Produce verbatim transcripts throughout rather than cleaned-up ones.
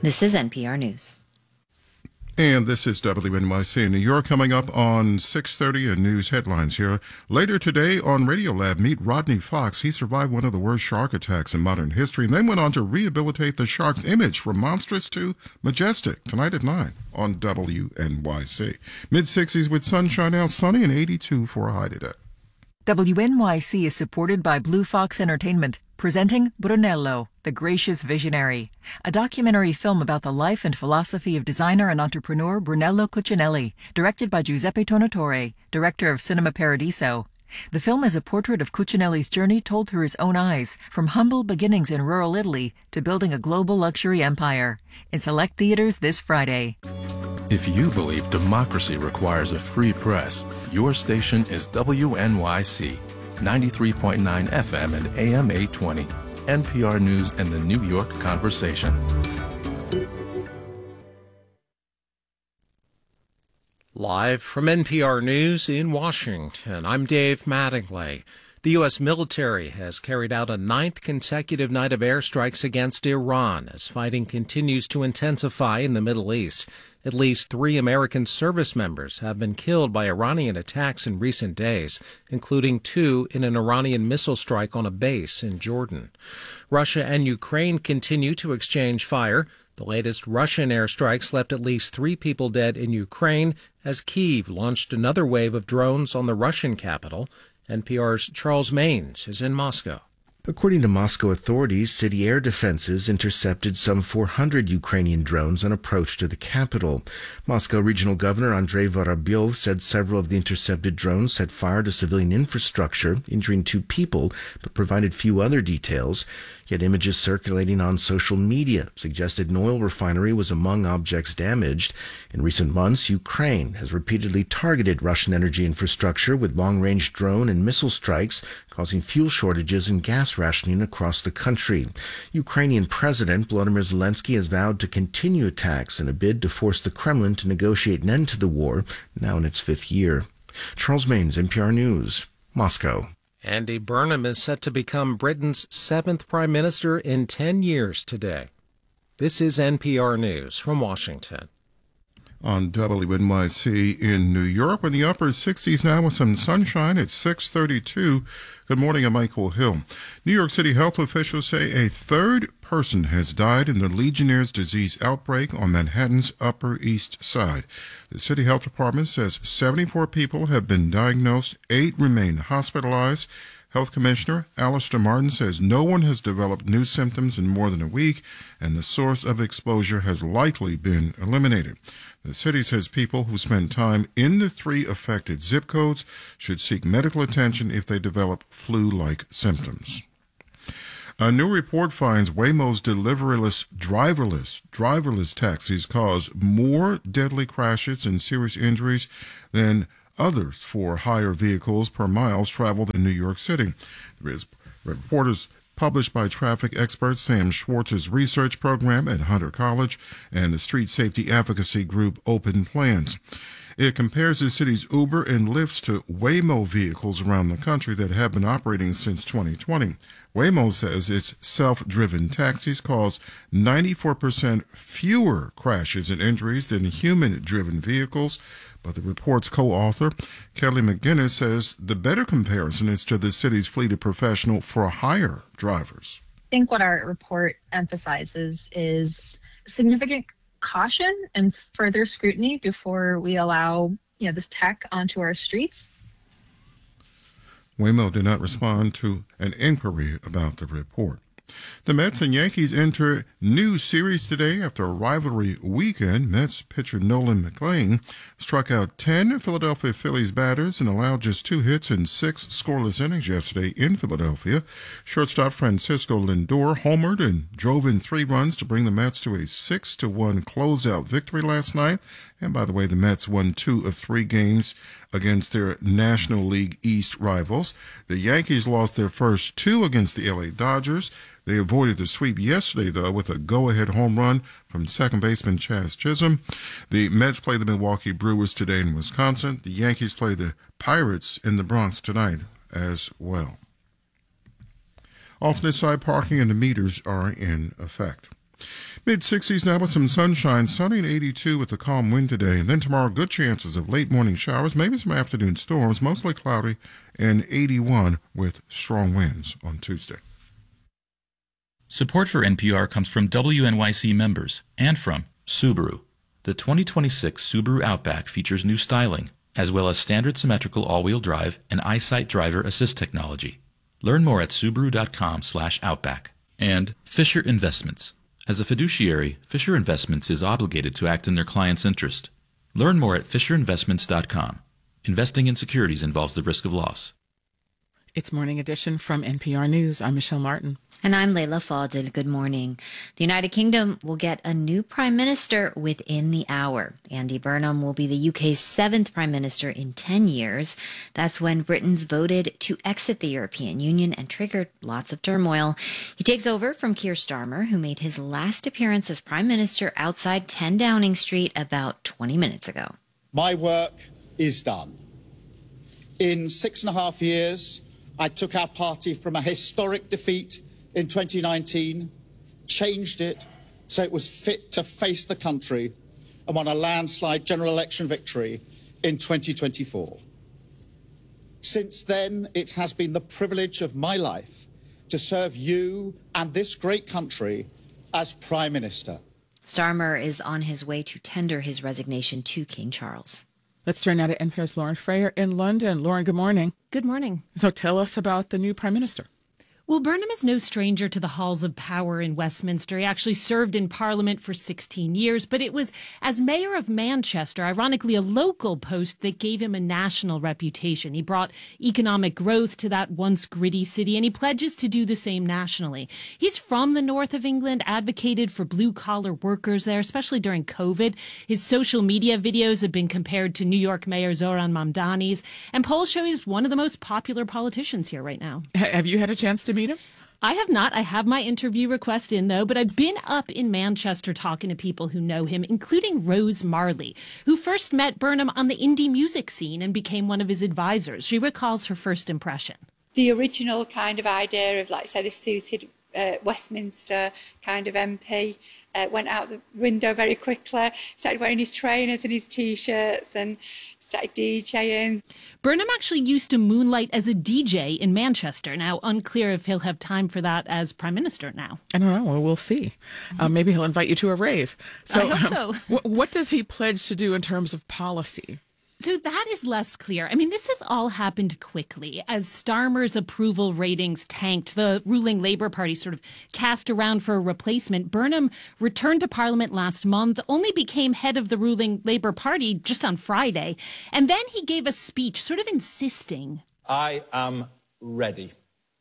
This is N P R News. And this is W N Y C in New York. Coming up on six thirty in news headlines here. Later today on Radiolab, meet Rodney Fox. He survived one of the worst shark attacks in modern history and then went on to rehabilitate the shark's image from monstrous to majestic. Tonight at nine on W N Y C. mid-sixties with sunshine out, sunny, and eighty-two for a high today. W N Y C is supported by Blue Fox Entertainment, presenting Brunello, the Gracious Visionary, a documentary film about the life and philosophy of designer and entrepreneur Brunello Cucinelli, directed by Giuseppe Tornatore, director of Cinema Paradiso. The film is a portrait of Cucinelli's journey told through his own eyes, from humble beginnings in rural Italy to building a global luxury empire. In select theaters this Friday. If you believe democracy requires a free press, your station is W N Y C, ninety-three point nine F M and A M eight twenty, N P R News and the New York Conversation. Live from N P R News in Washington, I'm Dave Mattingly. The U S military has carried out a ninth consecutive night of airstrikes against Iran as fighting continues to intensify in the Middle East. At least three American service members have been killed by Iranian attacks in recent days, including two in an Iranian missile strike on a base in Jordan. Russia and Ukraine continue to exchange fire. The latest Russian airstrikes left at least three people dead in Ukraine as Kyiv launched another wave of drones on the Russian capital. N P R's Charles Maines is in Moscow. According to Moscow authorities, city air defenses intercepted some four hundred Ukrainian drones on approach to the capital. Moscow Regional Governor Andrei Vorobyov said several of the intercepted drones set fire to civilian infrastructure, injuring two people, but provided few other details. Yet images circulating on social media suggested an oil refinery was among objects damaged. In recent months, Ukraine has repeatedly targeted Russian energy infrastructure with long-range drone and missile strikes, causing fuel shortages and gas rationing across the country. Ukrainian President Volodymyr Zelensky has vowed to continue attacks in a bid to force the Kremlin to negotiate an end to the war, now in its fifth year. Charles Maines, N P R News, Moscow. Andy Burnham is set to become Britain's seventh prime minister in ten years today. This is N P R News from Washington. On W N Y C in New York, in the upper sixties now with some sunshine at six thirty-two. Good morning, I'm Michael Hill. New York City health officials say a third person has died in the Legionnaire's disease outbreak on Manhattan's Upper East Side. The city health department says seventy-four people have been diagnosed, eight remain hospitalized. Health Commissioner Alistair Martin says no one has developed new symptoms in more than a week, and the source of exposure has likely been eliminated. The city says people who spend time in the three affected zip codes should seek medical attention if they develop flu-like symptoms. A new report finds Waymo's deliverless, driverless, driverless taxis cause more deadly crashes and serious injuries than others for higher vehicles per miles traveled in New York City. The report is published by traffic expert Sam Schwartz's research program at Hunter College and the street safety advocacy group Open Plans. It compares the city's Uber and Lyft to Waymo vehicles around the country that have been operating since twenty twenty. Waymo says its self-driven taxis cause ninety-four percent fewer crashes and injuries than human-driven vehicles. But the report's co-author, Kelly McGinnis, says the better comparison is to the city's fleet of professional for hire drivers. I think what our report emphasizes is significant caution and further scrutiny before we allow, you know, this tech onto our streets. Waymo did not respond to an inquiry about the report. The Mets and Yankees enter new series today after a rivalry weekend. Mets pitcher Nolan McLean struck out ten Philadelphia Phillies batters and allowed just two hits in six scoreless innings yesterday in Philadelphia. Shortstop Francisco Lindor homered and drove in three runs to bring the Mets to a six to one closeout victory last night. And by the way, the Mets won two of three games against their National League East rivals. The Yankees lost their first two against the L A Dodgers. They avoided the sweep yesterday, though, with a go-ahead home run from second baseman Chaz Chisholm. The Mets play the Milwaukee Brewers today in Wisconsin. The Yankees play the Pirates in the Bronx tonight as well. Alternate side parking and the meters are in effect. mid sixties now with some sunshine, sunny and eighty-two with a calm wind today. And then tomorrow, good chances of late morning showers, maybe some afternoon storms, mostly cloudy, and eighty-one with strong winds on Tuesday. Support for N P R comes from W N Y C members and from Subaru. The twenty twenty-six Subaru Outback features new styling, as well as standard symmetrical all-wheel drive and EyeSight driver assist technology. Learn more at Subaru.com slash Outback. And Fisher Investments. As a fiduciary, Fisher Investments is obligated to act in their client's interest. Learn more at Fisher Investments dot com. Investing in securities involves the risk of loss. It's Morning Edition from N P R News. I'm Michelle Martin. And I'm Layla Fadil. Good morning. The United Kingdom will get a new prime minister within the hour. Andy Burnham will be the U K's seventh prime minister in ten years. That's when Britons voted to exit the European Union and triggered lots of turmoil. He takes over from Keir Starmer, who made his last appearance as prime minister outside ten Downing Street about twenty minutes ago. My work is done. In six and a half years, I took our party from a historic defeat in twenty nineteen, changed it so it was fit to face the country, and won a landslide general election victory in twenty twenty-four. Since then, it has been the privilege of my life to serve you and this great country as Prime Minister. Starmer is on his way to tender his resignation to King Charles. Let's turn now to N P R's Lauren Frayer in London. Lauren, good morning. Good morning. So tell us about the new prime minister. Well, Burnham is no stranger to the halls of power in Westminster. He actually served in Parliament for sixteen years, but it was as mayor of Manchester, ironically a local post, that gave him a national reputation. He brought economic growth to that once gritty city, and he pledges to do the same nationally. He's from the north of England, advocated for blue-collar workers there, especially during COVID. His social media videos have been compared to New York Mayor Zoran Mamdani's, and polls show he's one of the most popular politicians here right now. Have you had a chance to meet him? I have not. I have my interview request in, though, but I've been up in Manchester talking to people who know him, including Rose Marley, who first met Burnham on the indie music scene and became one of his advisors. She recalls her first impression. The original kind of idea of, like, say, the suited uh, Westminster kind of M P uh, went out the window very quickly, started wearing his trainers and his T-shirts and started DJing. Burnham actually used to moonlight as a D J in Manchester. Now, unclear if he'll have time for that as Prime Minister now. I don't know. Well, we'll see. Uh, maybe he'll invite you to a rave. So, I hope so. Um, what, what does he pledge to do in terms of policy? So that is less clear. I mean, this has all happened quickly. As Starmer's approval ratings tanked, the ruling Labour Party sort of cast around for a replacement. Burnham returned to Parliament last month, only became head of the ruling Labour Party just on Friday. And then he gave a speech sort of insisting, I am ready.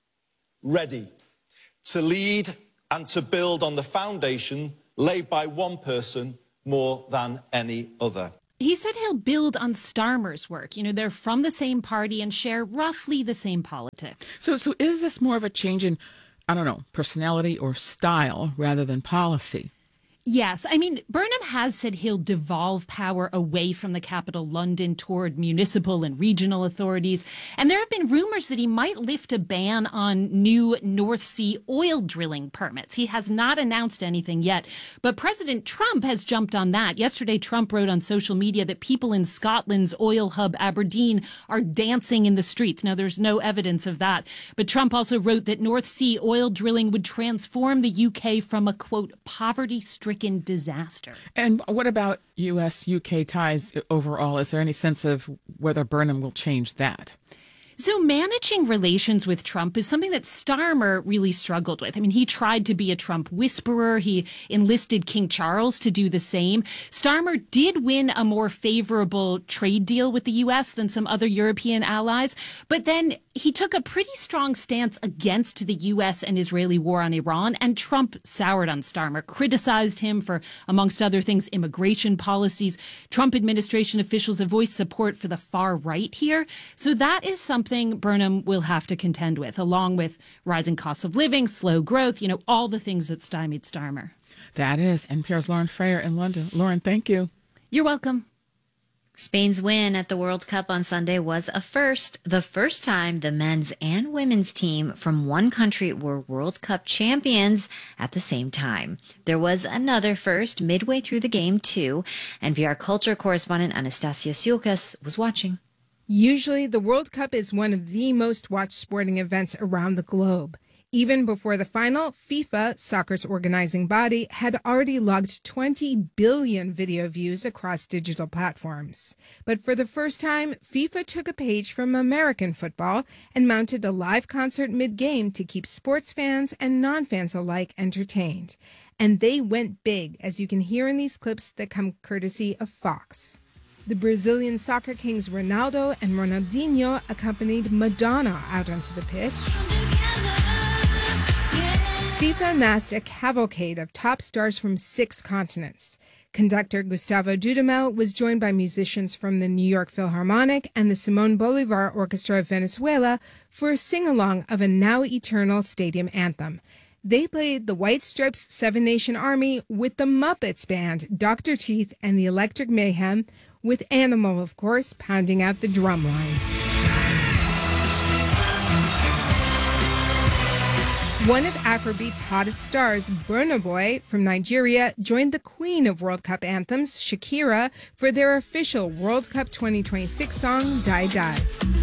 Ready to lead and to build on the foundation laid by one person more than any other. He said he'll build on Starmer's work. You know, they're from the same party and share roughly the same politics. So, so is this more of a change in, I don't know, personality or style rather than policy? Yes. I mean, Burnham has said he'll devolve power away from the capital, London, toward municipal and regional authorities. And there have been rumors that he might lift a ban on new North Sea oil drilling permits. He has not announced anything yet, but President Trump has jumped on that. Yesterday, Trump wrote on social media that people in Scotland's oil hub Aberdeen are dancing in the streets. Now, there's no evidence of that. But Trump also wrote that North Sea oil drilling would transform the U K from a, quote, poverty-stricken disaster. And what about U S U K ties overall? Is there any sense of whether Burnham will change that? So managing relations with Trump is something that Starmer really struggled with. I mean, he tried to be a Trump whisperer. He enlisted King Charles to do the same. Starmer did win a more favorable trade deal with the U S than some other European allies, but then he took a pretty strong stance against the U S and Israeli war on Iran, and Trump soured on Starmer, criticized him for, amongst other things, immigration policies. Trump administration officials have voiced support for the far right here. So that is something Burnham will have to contend with, along with rising costs of living, slow growth, you know, all the things that stymied Starmer. That is N P R's Lauren Frayer in London. Lauren, thank you. You're welcome. Spain's win at the World Cup on Sunday was a first, the first time the men's and women's team from one country were World Cup champions at the same time. There was another first midway through the game, too. N P R culture correspondent Anastasia Tsiolkas was watching. Usually, the World Cup is one of the most watched sporting events around the globe. Even before the final, FIFA, soccer's organizing body, had already logged twenty billion video views across digital platforms. But for the first time, FIFA took a page from American football and mounted a live concert mid-game to keep sports fans and non-fans alike entertained. And they went big, as you can hear in these clips that come courtesy of Fox. The Brazilian soccer kings Ronaldo and Ronaldinho accompanied Madonna out onto the pitch. FIFA amassed a cavalcade of top stars from six continents. Conductor Gustavo Dudamel was joined by musicians from the New York Philharmonic and the Simón Bolívar Orchestra of Venezuela for a sing-along of a now eternal stadium anthem. They played the White Stripes Seven Nation Army with the Muppets Band, Doctor Teeth, and the Electric Mayhem, with Animal, of course, pounding out the drum line. One of Afrobeat's hottest stars, Burna Boy from Nigeria, joined the queen of World Cup anthems, Shakira, for their official World Cup twenty twenty-six song, Die Die.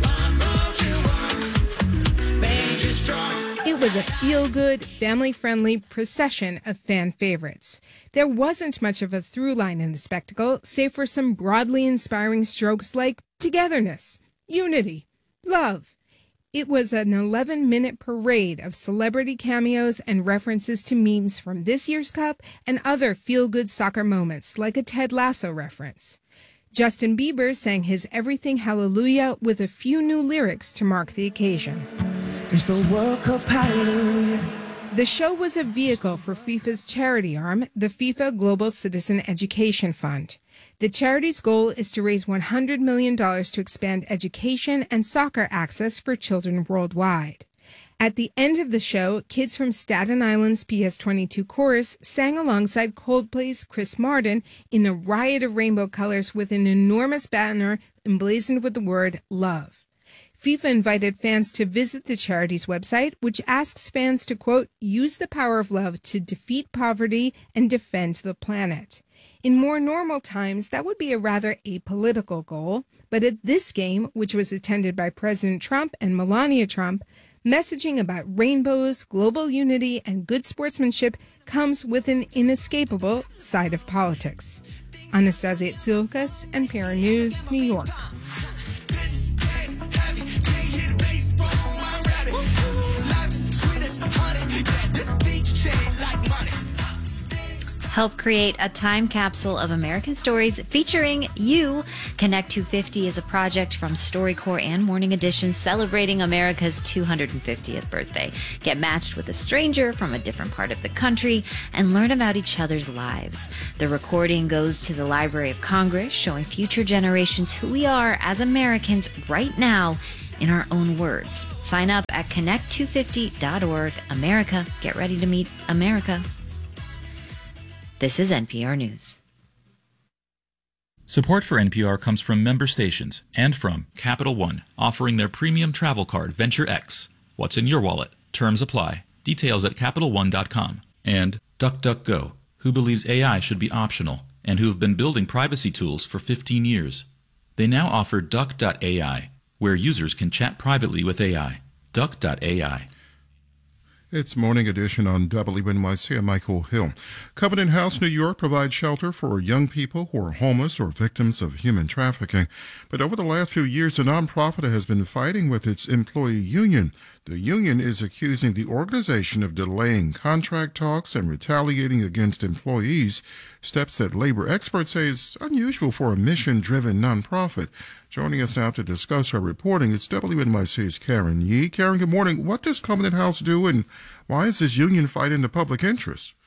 It was a feel-good, family-friendly procession of fan favorites. There wasn't much of a through line in the spectacle, save for some broadly inspiring strokes like togetherness, unity, love. It was an eleven-minute parade of celebrity cameos and references to memes from this year's Cup and other feel-good soccer moments, like a Ted Lasso reference. Justin Bieber sang his Everything Hallelujah with a few new lyrics to mark the occasion. It's the World Cup Hallelujah. The show was a vehicle for FIFA's charity arm, the FIFA Global Citizen Education Fund. The charity's goal is to raise one hundred million dollars to expand education and soccer access for children worldwide. At the end of the show, kids from Staten Island's P S twenty-two chorus sang alongside Coldplay's Chris Martin in a riot of rainbow colors with an enormous banner emblazoned with the word love. FIFA invited fans to visit the charity's website, which asks fans to, quote, use the power of love to defeat poverty and defend the planet. In more normal times, that would be a rather apolitical goal, but at this game, which was attended by President Trump and Melania Trump, messaging about rainbows, global unity, and good sportsmanship comes with an inescapable side of politics. Anastasia Tsiolkas, N P R News, New York. Help create a time capsule of American stories featuring you. Connect two fifty is a project from StoryCorps and Morning Edition celebrating America's two hundred fiftieth birthday. Get matched with a stranger from a different part of the country and learn about each other's lives. The recording goes to the Library of Congress, showing future generations who we are as Americans right now in our own words. Sign up at connect two fifty dot org. America, get ready to meet America. This is N P R News. Support for N P R comes from member stations and from Capital One, offering their premium travel card, Venture X. What's in your wallet? Terms apply. Details at Capital One dot com. And DuckDuckGo, who believes A I should be optional and who have been building privacy tools for fifteen years. They now offer Duck dot A I, where users can chat privately with A I. Duck dot A I. It's Morning Edition on W N Y C. I'm Michael Hill. Covenant House, New York provides shelter for young people who are homeless or victims of human trafficking. But over the last few years, the nonprofit has been fighting with its employee union. The union is accusing the organization of delaying contract talks and retaliating against employees, steps that labor experts say is unusual for a mission-driven nonprofit. Joining us now to discuss her reporting, it's W N Y C's Karen Yee. Karen, good morning. What does Covenant House do, and why is this union fight in the public interest?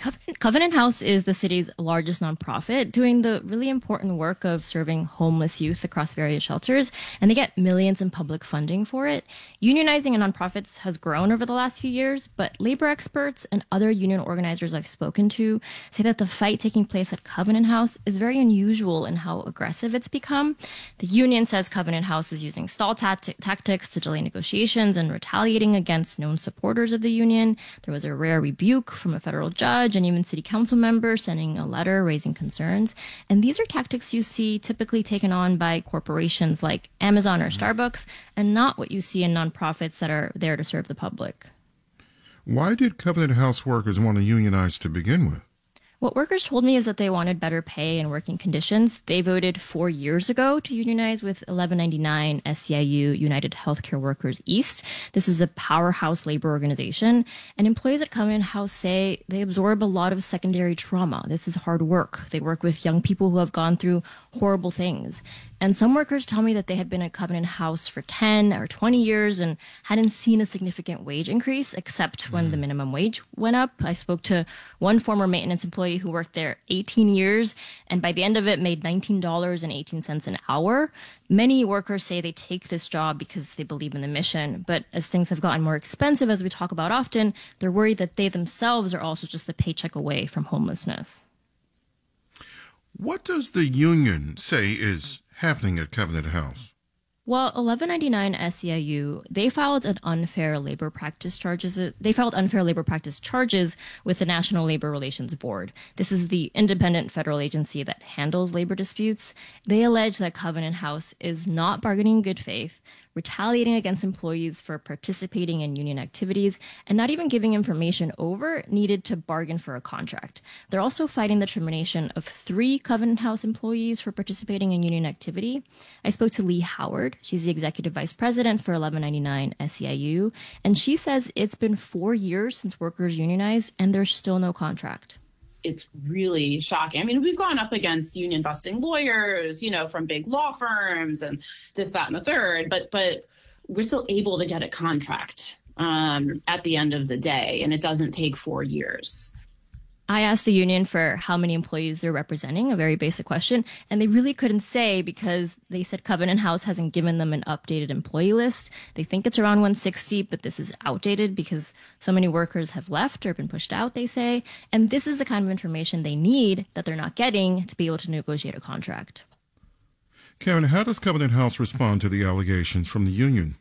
Covenant, Covenant House is the city's largest nonprofit, doing the really important work of serving homeless youth across various shelters, and they get millions in public funding for it. Unionizing in nonprofits has grown over the last few years, but labor experts and other union organizers I've spoken to say that the fight taking place at Covenant House is very unusual in how aggressive it's become. The union says Covenant House is using stall tat- tactics to delay negotiations and retaliating against known supporters of the union. There was a rare rebuke from a federal judge and even city council members sending a letter raising concerns. And these are tactics you see typically taken on by corporations like Amazon or Starbucks, and not what you see in nonprofits that are there to serve the public. Why did Covenant House workers want to unionize to begin with? What workers told me is that they wanted better pay and working conditions. They voted four years ago to unionize with eleven ninety-nine S E I U, United Healthcare Workers East. This is a powerhouse labor organization, and employees at Covenant House say they absorb a lot of secondary trauma. This is hard work. They work with young people who have gone through horrible things. And some workers tell me that they had been at Covenant House for ten or twenty years and hadn't seen a significant wage increase except when the minimum wage went up. I spoke to one former maintenance employee who worked there eighteen years and by the end of it made nineteen dollars and eighteen cents an hour. Many workers say they take this job because they believe in the mission, but as things have gotten more expensive, as we talk about often, they're worried that they themselves are also just a paycheck away from homelessness. What does the union say is happening at Covenant House? Well, eleven ninety-nine S E I U, they filed an unfair labor practice charges. They filed unfair labor practice charges with the National Labor Relations Board. This is the independent federal agency that handles labor disputes. They allege that Covenant House is not bargaining in good faith, retaliating against employees for participating in union activities, and not even giving information over needed to bargain for a contract. They're also fighting the termination of three Covenant House employees for participating in union activity. I spoke to Lee Howard. She's the executive vice president for eleven ninety-nine S E I U, and she says it's been four years since workers unionized, and there's still no contract. It's really shocking. I mean, we've gone up against union busting lawyers, you know, from big law firms and this, that, and the third, but but we're still able to get a contract um, at the end of the day, and it doesn't take four years. I asked the union for how many employees they're representing, a very basic question, and they really couldn't say because they said Covenant House hasn't given them an updated employee list. They think it's around one hundred sixty, but this is outdated because so many workers have left or been pushed out, they say. And this is the kind of information they need that they're not getting to be able to negotiate a contract. Karen, how does Covenant House respond to the allegations from the union?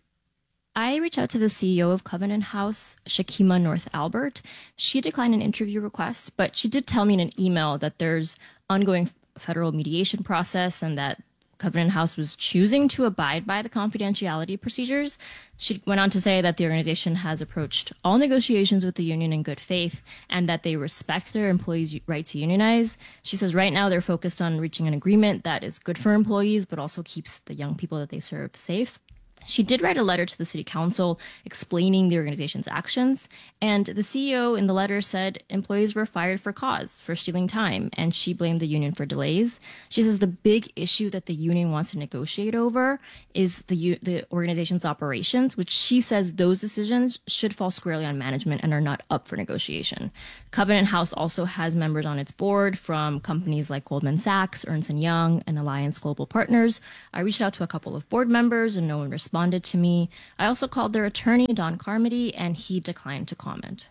I reached out to the C E O of Covenant House, Shakima North Albert. She declined an interview request, but she did tell me in an email that there's ongoing federal mediation process and that Covenant House was choosing to abide by the confidentiality procedures. She went on to say that the organization has approached all negotiations with the union in good faith and that they respect their employees' right to unionize. She says right now they're focused on reaching an agreement that is good for employees but also keeps the young people that they serve safe. She did write a letter to the city council explaining the organization's actions, and the C E O in the letter said employees were fired for cause, for stealing time, and she blamed the union for delays. She says the big issue that the union wants to negotiate over is the the organization's operations, which she says those decisions should fall squarely on management and are not up for negotiation. Covenant House also has members on its board from companies like Goldman Sachs, Ernst and Young, and Alliance Global Partners. I reached out to a couple of board members and no one responded. responded to me. I also called their attorney, Don Carmody, and he declined to comment.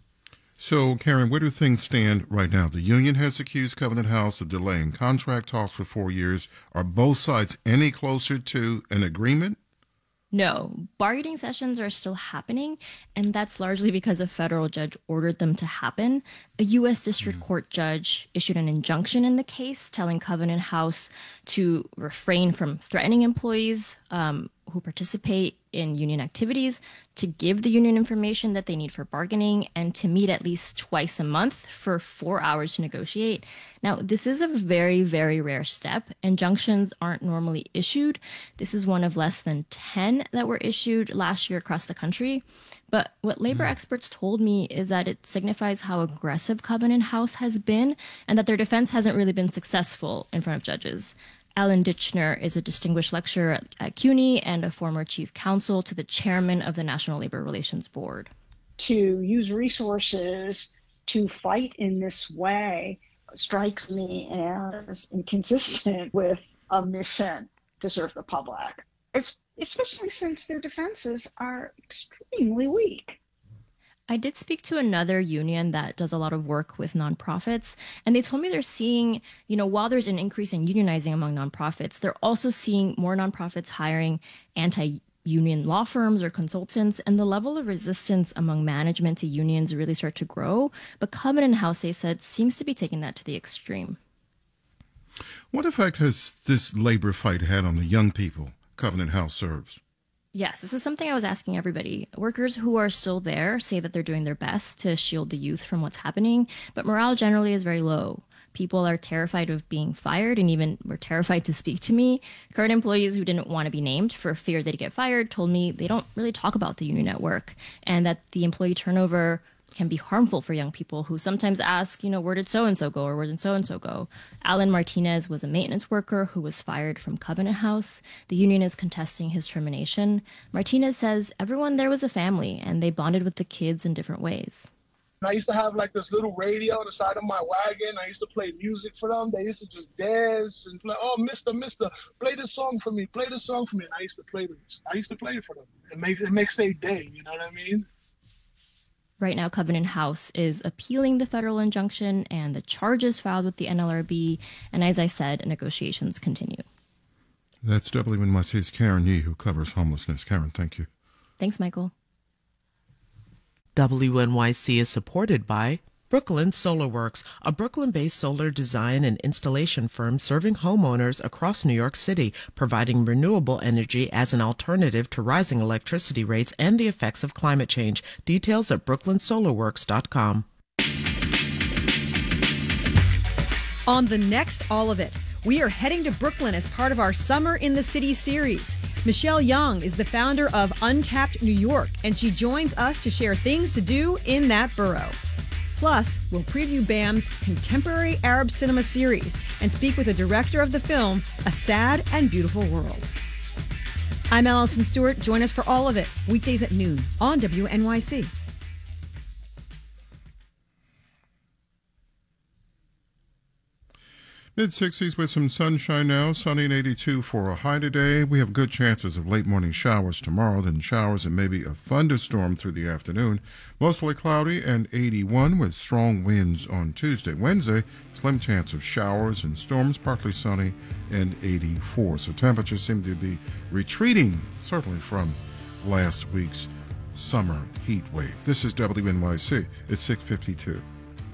So, Karen, where do things stand right now? The union has accused Covenant House of delaying contract talks for four years. Are both sides any closer to an agreement? No, bargaining sessions are still happening, and that's largely because a federal judge ordered them to happen. A U S District mm. Court judge issued an injunction in the case telling Covenant House to refrain from threatening employees um, who participate in union activities, to give the union information that they need for bargaining, and to meet at least twice a month for four hours to negotiate. Now, this is a very, very rare step. Injunctions aren't normally issued. This is one of less than ten that were issued last year across the country. But what labor experts told me is that it signifies how aggressive Covenant House has been and that their defense hasn't really been successful in front of judges. Alan Ditchner is a distinguished lecturer at CUNY and a former chief counsel to the chairman of the National Labor Relations Board. To use resources to fight in this way strikes me as inconsistent with a mission to serve the public, it's, especially since their defenses are extremely weak. I did speak to another union that does a lot of work with nonprofits, and they told me they're seeing, you know, while there's an increase in unionizing among nonprofits, they're also seeing more nonprofits hiring anti-union law firms or consultants, and the level of resistance among management to unions really start to grow. But Covenant House, they said, seems to be taking that to the extreme. What effect has this labor fight had on the young people Covenant House serves? Yes, this is something I was asking everybody. Workers who are still there say that they're doing their best to shield the youth from what's happening, but morale generally is very low. People are terrified of being fired and even were terrified to speak to me. Current employees who didn't want to be named for fear they'd get fired told me they don't really talk about the union at work, and that the employee turnover can be harmful for young people who sometimes ask, you know, where did so-and-so go or where did so-and-so go? Alan Martinez was a maintenance worker who was fired from Covenant House. The union is contesting his termination. Martinez says everyone there was a family and they bonded with the kids in different ways. I used to have like this little radio on the side of my wagon. I used to play music for them. They used to just dance and play, oh, mister, mister, play this song for me, play this song for me. And I used to play this. I used to play it for them. It makes, it makes their day, you know what I mean? Right now, Covenant House is appealing the federal injunction and the charges filed with the N L R B. And as I said, negotiations continue. That's W N Y C's Karen Yee, who covers homelessness. Karen, thank you. Thanks, Michael. W N Y C is supported by Brooklyn Solar Works, a Brooklyn-based solar design and installation firm serving homeowners across New York City, providing renewable energy as an alternative to rising electricity rates and the effects of climate change. Details at brooklyn solar works dot com. On the next All of It, we are heading to Brooklyn as part of our Summer in the City series. Michelle Young is the founder of Untapped New York, and she joins us to share things to do in that borough. Plus, we'll preview B A M's contemporary Arab cinema series and speak with the director of the film, A Sad and Beautiful World. I'm Allison Stewart. Join us for All of It, weekdays at noon on W N Y C. mid-sixties with some sunshine now, sunny and eighty-two for a high today. We have good chances of late morning showers tomorrow, then showers and maybe a thunderstorm through the afternoon. Mostly cloudy and eighty-one with strong winds on Tuesday. Wednesday, slim chance of showers and storms, partly sunny and eighty-four. So temperatures seem to be retreating, certainly from last week's summer heat wave. This is W N Y C. It's six fifty-two.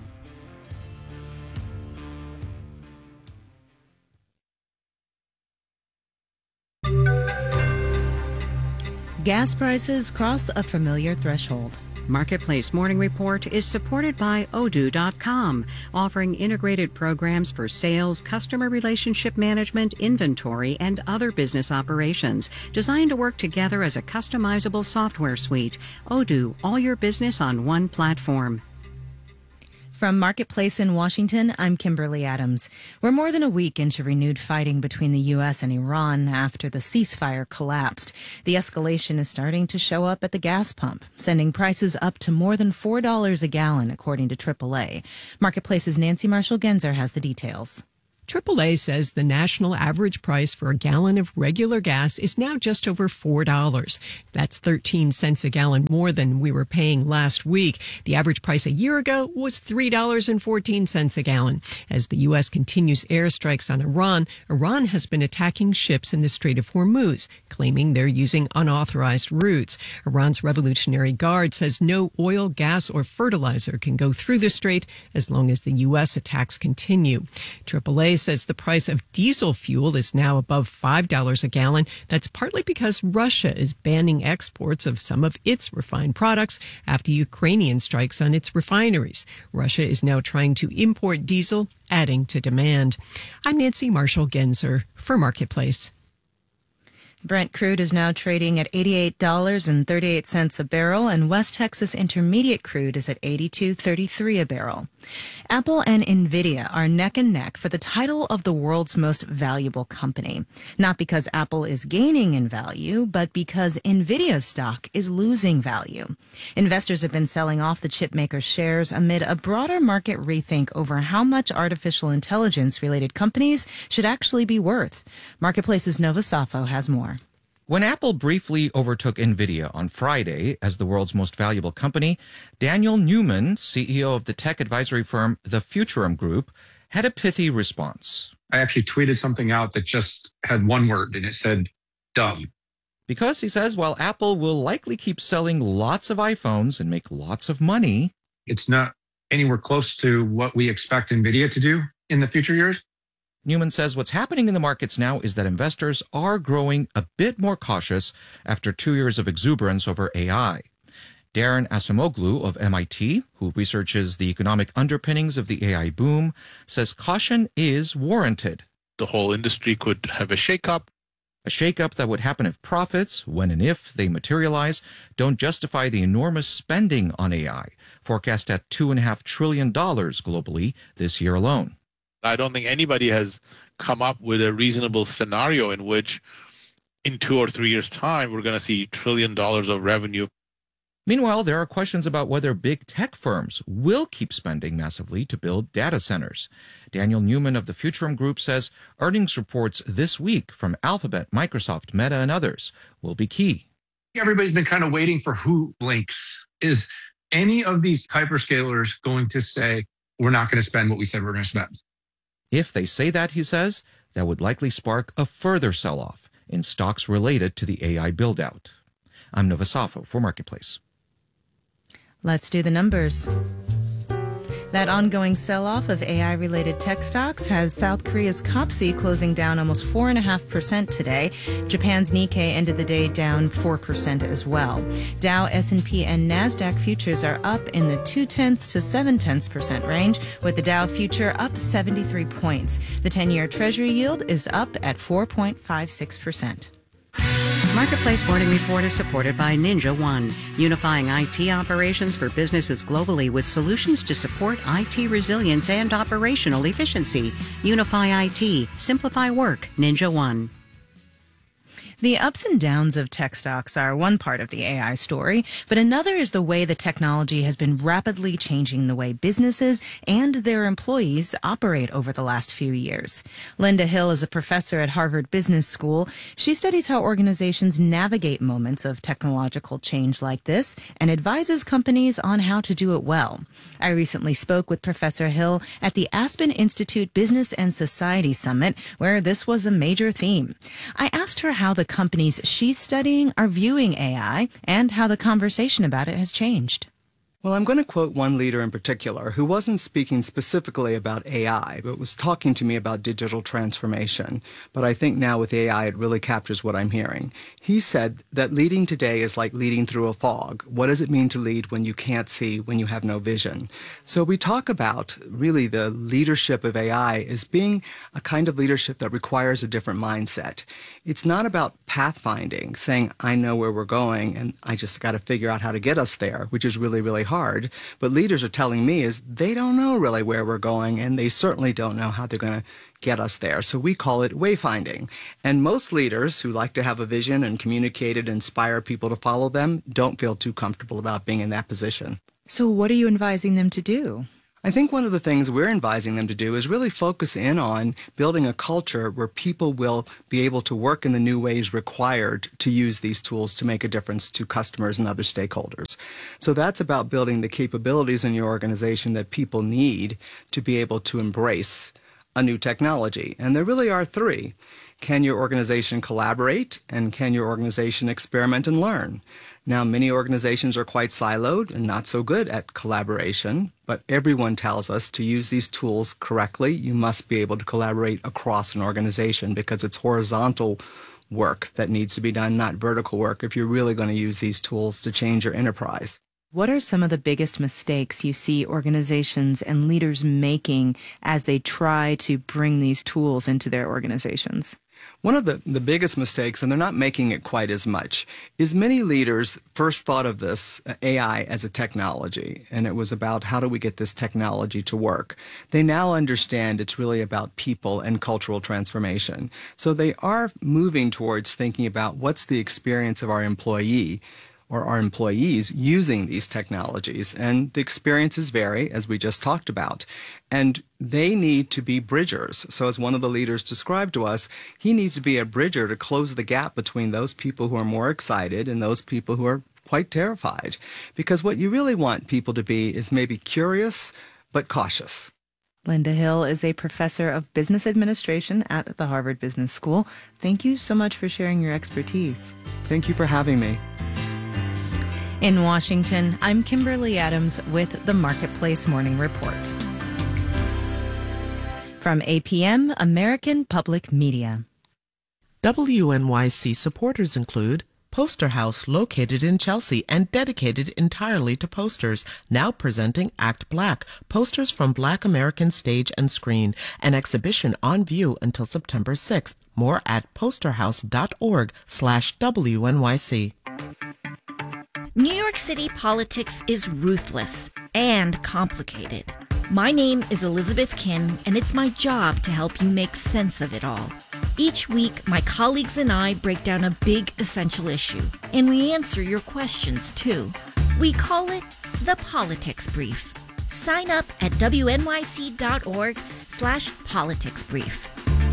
Gas prices cross a familiar threshold. Marketplace Morning Report is supported by Odoo dot com, offering integrated programs for sales, customer relationship management, inventory, and other business operations, designed to work together as a customizable software suite. Odoo, all your business on one platform. From Marketplace in Washington, I'm Kimberly Adams. We're more than a week into renewed fighting between the U S and Iran after the ceasefire collapsed. The escalation is starting to show up at the gas pump, sending prices up to more than four dollars a gallon, according to triple A. Marketplace's Nancy Marshall-Genzer has the details. triple A says the national average price for a gallon of regular gas is now just over four dollars. That's thirteen cents a gallon more than we were paying last week. The average price a year ago was three dollars and fourteen cents a gallon. As the U S continues airstrikes on Iran, Iran has been attacking ships in the Strait of Hormuz, claiming they're using unauthorized routes. Iran's Revolutionary Guard says no oil, gas, or fertilizer can go through the strait as long as the U S attacks continue. triple A says the price of diesel fuel is now above five dollars a gallon. That's partly because Russia is banning exports of some of its refined products after Ukrainian strikes on its refineries. Russia is now trying to import diesel, adding to demand. I'm Nancy Marshall-Genzer for Marketplace. Brent crude is now trading at eighty-eight dollars and thirty-eight cents a barrel, and West Texas Intermediate crude is at eighty-two thirty-three a barrel. Apple and NVIDIA are neck and neck for the title of the world's most valuable company. Not because Apple is gaining in value, but because NVIDIA stock is losing value. Investors have been selling off the chipmaker's shares amid a broader market rethink over how much artificial intelligence-related companies should actually be worth. Marketplace's Nova Safo has more. When Apple briefly overtook NVIDIA on Friday as the world's most valuable company, Daniel Newman, C E O of the tech advisory firm The Futurum Group, had a pithy response. I actually tweeted something out that just had one word, and it said, dumb. Because, he says, while Apple will likely keep selling lots of iPhones and make lots of money, it's not anywhere close to what we expect NVIDIA to do in the future years. Newman says what's happening in the markets now is that investors are growing a bit more cautious after two years of exuberance over A I. Darren Acemoglu of M I T, who researches the economic underpinnings of the A I boom, says caution is warranted. The whole industry could have a shakeup. A shakeup that would happen if profits, when and if they materialize, don't justify the enormous spending on A I, forecast at two point five trillion dollars globally this year alone. I don't think anybody has come up with a reasonable scenario in which in two or three years' time, we're going to see trillion dollars of revenue. Meanwhile, there are questions about whether big tech firms will keep spending massively to build data centers. Daniel Newman of the Futurum Group says earnings reports this week from Alphabet, Microsoft, Meta, and others will be key. Everybody's been kind of waiting for who blinks. Is any of these hyperscalers going to say, we're not going to spend what we said we're going to spend? If they say that, he says, that would likely spark a further sell-off in stocks related to the A I build-out. I'm Nova Safo for Marketplace. Let's do the numbers. That ongoing sell-off of A I-related tech stocks has South Korea's K O P S E closing down almost four point five percent today. Japan's Nikkei ended the day down four percent as well. Dow, S and P, and NASDAQ futures are up in the two-tenths to seven-tenths percent range, with the Dow future up seventy-three points. The ten-year Treasury yield is up at four point five six percent. Marketplace Morning Report is supported by Ninja One, unifying I T operations for businesses globally with solutions to support I T resilience and operational efficiency. Unify I T, simplify work, Ninja One. The ups and downs of tech stocks are one part of the A I story, but another is the way the technology has been rapidly changing the way businesses and their employees operate over the last few years. Linda Hill is a professor at Harvard Business School. She studies how organizations navigate moments of technological change like this and advises companies on how to do it well. I recently spoke with Professor Hill at the Aspen Institute Business and Society Summit, where this was a major theme. I asked her how the companies she's studying are viewing A I and how the conversation about it has changed. Well, I'm going to quote one leader in particular who wasn't speaking specifically about A I, but was talking to me about digital transformation. But I think now with A I, it really captures what I'm hearing. He said that leading today is like leading through a fog. What does it mean to lead when you can't see, when you have no vision? So we talk about really the leadership of A I as being a kind of leadership that requires a different mindset. It's not about pathfinding, saying, I know where we're going and I just got to figure out how to get us there, which is really, really hard. But leaders are telling me is they don't know really where we're going, and they certainly don't know how they're going to get us there. So we call it wayfinding. And most leaders who like to have a vision and communicate it, inspire people to follow them, don't feel too comfortable about being in that position. So what are you advising them to do? I think one of the things we're advising them to do is really focus in on building a culture where people will be able to work in the new ways required to use these tools to make a difference to customers and other stakeholders. So that's about building the capabilities in your organization that people need to be able to embrace a new technology. And there really are three. Can your organization collaborate? And can your organization experiment and learn? Now, many organizations are quite siloed and not so good at collaboration, but everyone tells us to use these tools correctly, you must be able to collaborate across an organization because it's horizontal work that needs to be done, not vertical work, if you're really going to use these tools to change your enterprise. What are some of the biggest mistakes you see organizations and leaders making as they try to bring these tools into their organizations? One of the, the biggest mistakes, and they're not making it quite as much, is many leaders first thought of this uh, A I as a technology, and it was about how do we get this technology to work. They now understand it's really about people and cultural transformation. So they are moving towards thinking about what's the experience of our employee or our employees using these technologies. And the experiences vary, as we just talked about. And they need to be bridgers. So as one of the leaders described to us, he needs to be a bridger to close the gap between those people who are more excited and those people who are quite terrified. Because what you really want people to be is maybe curious, but cautious. Linda Hill is a professor of business administration at the Harvard Business School. Thank you so much for sharing your expertise. Thank you for having me. In Washington, I'm Kimberly Adams with the Marketplace Morning Report. From A P M, American Public Media. W N Y C supporters include Poster House, located in Chelsea and dedicated entirely to posters, now presenting Act Black, posters from Black American stage and screen, an exhibition on view until September sixth. More at posterhouse.org slash WNYC. New York City politics is ruthless and complicated. My name is Elizabeth Kim, and it's my job to help you make sense of it all. Each week, my colleagues and I break down a big essential issue, and we answer your questions, too. We call it the Politics Brief. Sign up at wnyc.org slash politics brief.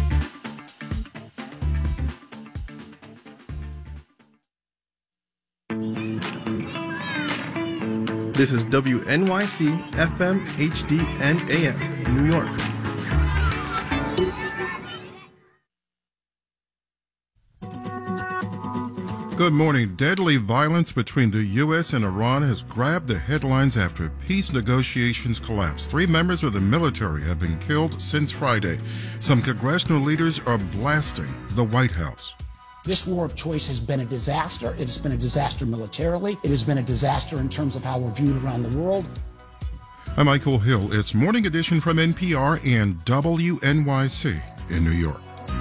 This is W N Y C F M, H D, and A M, New York. Good morning. Deadly violence between the U S and Iran has grabbed the headlines after peace negotiations collapsed. Three members of the military have been killed since Friday. Some congressional leaders are blasting the White House. This war of choice has been a disaster. It has been a disaster militarily. It has been a disaster in terms of how we're viewed around the world. I'm Michael Hill. It's Morning Edition from N P R and W N Y C in New York.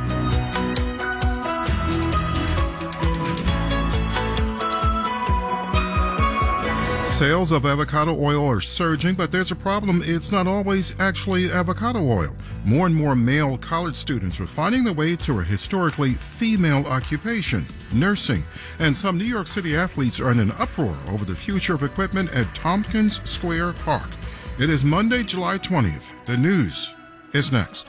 Sales of avocado oil are surging, but there's a problem. It's not always actually avocado oil. More and more male college students are finding their way to a historically female occupation, nursing. And some New York City athletes are in an uproar over the future of equipment at Tompkins Square Park. It is Monday, July twentieth. The news is next.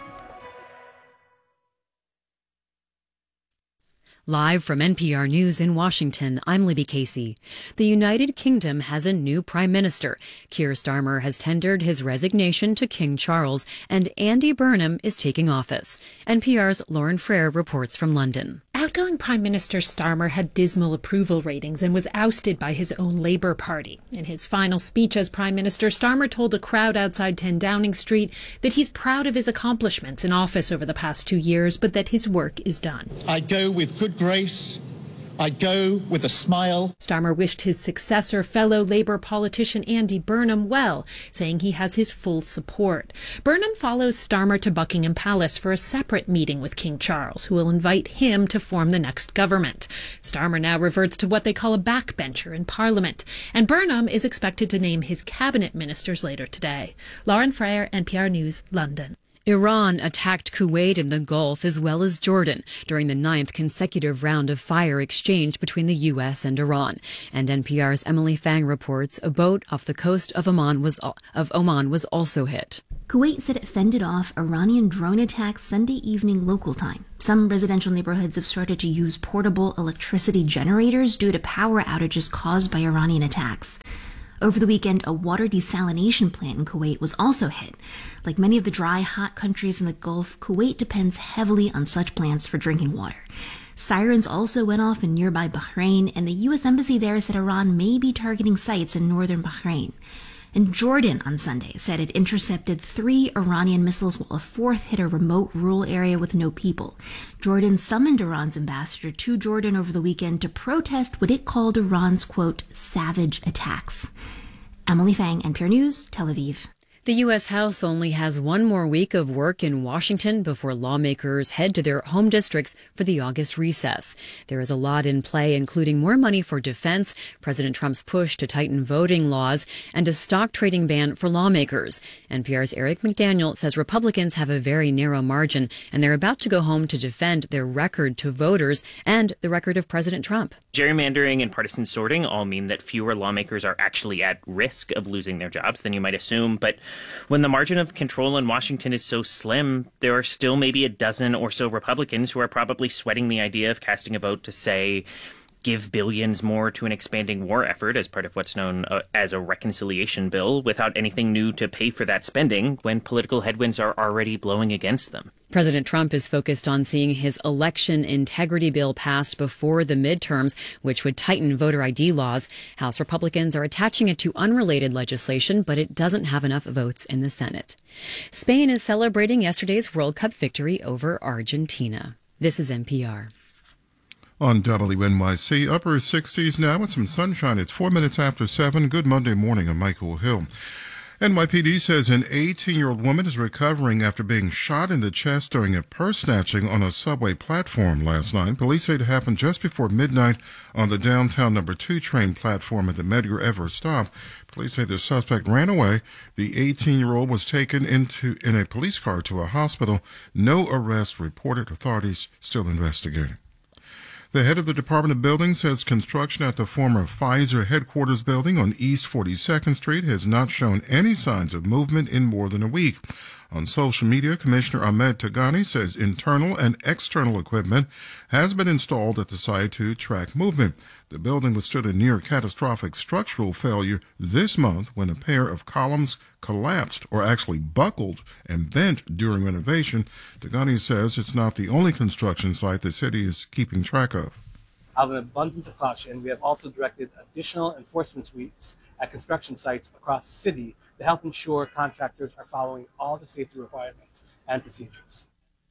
Live from N P R News in Washington, I'm Libby Casey. The United Kingdom has a new prime minister. Keir Starmer has tendered his resignation to King Charles, and Andy Burnham is taking office. N P R's Lauren Frere reports from London. Outgoing Prime Minister Starmer had dismal approval ratings and was ousted by his own Labour Party. In his final speech as Prime Minister, Starmer told a crowd outside ten Downing Street that he's proud of his accomplishments in office over the past two years, but that his work is done. I go with good grace. I go with a smile. Starmer wished his successor, fellow Labour politician Andy Burnham, well, saying he has his full support. Burnham follows Starmer to Buckingham Palace for a separate meeting with King Charles, who will invite him to form the next government. Starmer now reverts to what they call a backbencher in Parliament, and Burnham is expected to name his cabinet ministers later today. Lauren Frere, N P R News, London. Iran attacked Kuwait and the Gulf as well as Jordan during the ninth consecutive round of fire exchange between the U S and Iran. And N P R's Emily Fang reports a boat off the coast of Oman was, of Oman was also hit. Kuwait said it fended off Iranian drone attacks Sunday evening local time. Some residential neighborhoods have started to use portable electricity generators due to power outages caused by Iranian attacks. Over the weekend, a water desalination plant in Kuwait was also hit. Like many of the dry, hot countries in the Gulf, Kuwait depends heavily on such plants for drinking water. Sirens also went off in nearby Bahrain, and the U S Embassy there said Iran may be targeting sites in northern Bahrain. And Jordan on Sunday said it intercepted three Iranian missiles while a fourth hit a remote rural area with no people. Jordan summoned Iran's ambassador to Jordan over the weekend to protest what it called Iran's, quote, savage attacks. Emily Fang, N P R News, Tel Aviv. The U S. House only has one more week of work in Washington before lawmakers head to their home districts for the August recess. There is a lot in play, including more money for defense, President Trump's push to tighten voting laws, and a stock trading ban for lawmakers. N P R's Eric McDaniel says Republicans have a very narrow margin, and they're about to go home to defend their record to voters and the record of President Trump. Gerrymandering and partisan sorting all mean that fewer lawmakers are actually at risk of losing their jobs than you might assume, but when the margin of control in Washington is so slim, there are still maybe a dozen or so Republicans who are probably sweating the idea of casting a vote to say, give billions more to an expanding war effort as part of what's known uh, as a reconciliation bill without anything new to pay for that spending when political headwinds are already blowing against them. President Trump is focused on seeing his election integrity bill passed before the midterms, which would tighten voter I D laws. House Republicans are attaching it to unrelated legislation, but it doesn't have enough votes in the Senate. Spain is celebrating yesterday's World Cup victory over Argentina. This is N P R. On W N Y C, upper sixties now with some sunshine. It's four minutes after seven. Good Monday morning. I'm Michael Hill. N Y P D says an eighteen-year-old woman is recovering after being shot in the chest during a purse snatching on a subway platform last night. Police say it happened just before midnight on the downtown number two train platform at the Medgar Evers stop. Police say the suspect ran away. The eighteen-year-old was taken into in a police car to a hospital. No arrest reported. Authorities still investigating. The head of the Department of Buildings says construction at the former Pfizer headquarters building on East forty-second Street has not shown any signs of movement in more than a week. On social media, Commissioner Ahmed Tagani says internal and external equipment has been installed at the site to track movement. The building withstood a near catastrophic structural failure this month when a pair of columns collapsed, or actually buckled and bent during renovation. Tagani says it's not the only construction site the city is keeping track of. Out of an abundance of caution, we have also directed additional enforcement sweeps at construction sites across the city to help ensure contractors are following all the safety requirements and procedures.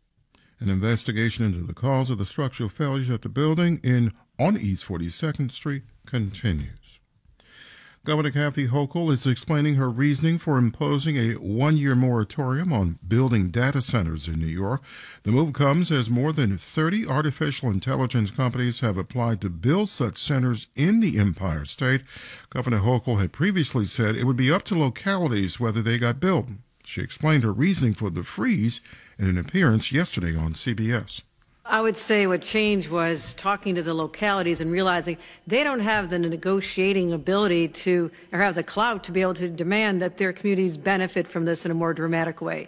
An investigation into the cause of the structural failures at the building in on East forty-second Street continues. Governor Kathy Hochul is explaining her reasoning for imposing a one-year moratorium on building data centers in New York. The move comes as more than thirty artificial intelligence companies have applied to build such centers in the Empire State. Governor Hochul had previously said it would be up to localities whether they got built. She explained her reasoning for the freeze in an appearance yesterday on C B S. I would say what changed was talking to the localities and realizing they don't have the negotiating ability to, or have the clout to be able to demand that their communities benefit from this in a more dramatic way.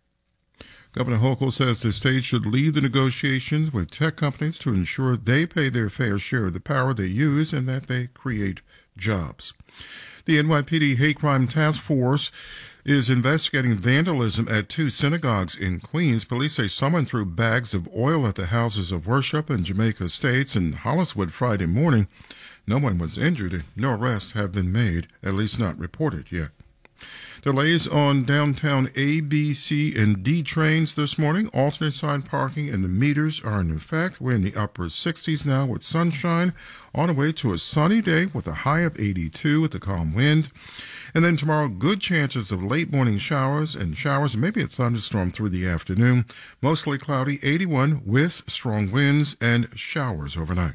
Governor Hochul says the state should lead the negotiations with tech companies to ensure they pay their fair share of the power they use and that they create jobs. The N Y P D Hate Crime Task Force is investigating vandalism at two synagogues in Queens. Police say someone threw bags of oil at the houses of worship in Jamaica Estates and Holliswood Friday morning. No one was injured and no arrests have been made, at least not reported yet. Delays on downtown A, B, C, and D trains this morning. Alternate side parking and the meters are in effect. We're in the upper sixties now with sunshine, on the way to a sunny day with a high of eighty-two with a calm wind. And then tomorrow, good chances of late morning showers and showers, and maybe a thunderstorm through the afternoon. Mostly cloudy, eighty-one with strong winds and showers overnight.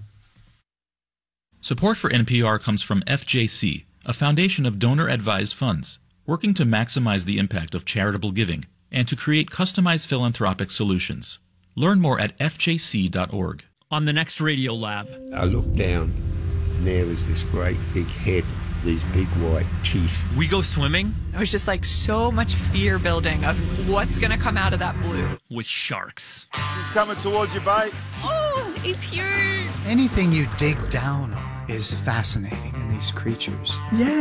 Support for N P R comes from F J C, a foundation of donor-advised funds, working to maximize the impact of charitable giving and to create customized philanthropic solutions. Learn more at F J C dot org. On the next Radio Lab. I looked down, and there was this great big head, these big white teeth. We go swimming. It was just like so much fear building of what's going to come out of that blue. With sharks. He's coming towards you, bite. Oh, it's huge. Anything you dig down on is fascinating in these creatures. Yeah.